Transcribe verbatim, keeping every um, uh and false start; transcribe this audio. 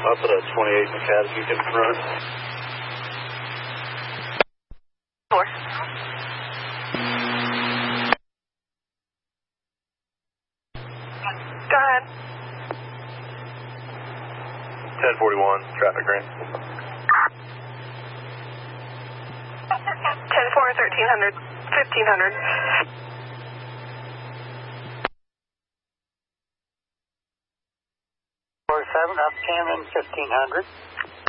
I'll put a twenty-eight in the cat if you can run it. Four. Go ahead. ten forty-one, traffic green. ten four, thirteen hundred, fifteen hundred. four seven, up Cameron, fifteen hundred.